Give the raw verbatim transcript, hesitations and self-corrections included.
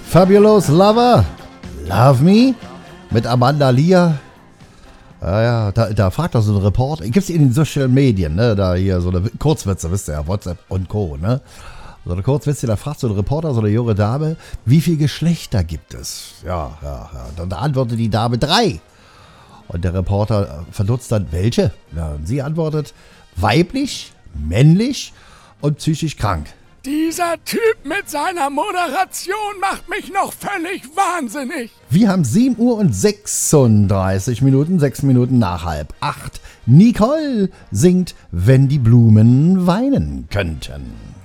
Fabulous Lover, Love Me mit Amanda Lear. Ja, ja, da, da fragt doch so ein Reporter, gibt's in den Social Medien, ne, da hier so eine Kurzwitze, wisst ihr ja, WhatsApp und Co., ne? So eine Kurzwitze, da fragt so ein Reporter, so eine junge Dame, wie viele Geschlechter gibt es? Ja, ja, ja. Dann antwortet die Dame drei. Und der Reporter verdutzt dann, welche? Ja, und sie antwortet, weiblich, männlich und psychisch krank. Dieser Typ mit seiner Moderation macht mich noch völlig wahnsinnig. Wir haben sieben Uhr und sechsunddreißig Minuten, sechs Minuten nach halb acht. Nicole singt, wenn die Blumen weinen könnten.